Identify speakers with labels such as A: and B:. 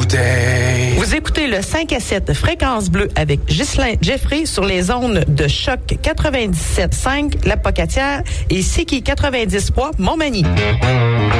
A: bouteille.
B: Vous écoutez le 5 à 7 Fréquence Bleue avec Ghislain Jeffrey sur les ondes de Choc 97.5 La Pocatière et Siki 90.3 Montmagny.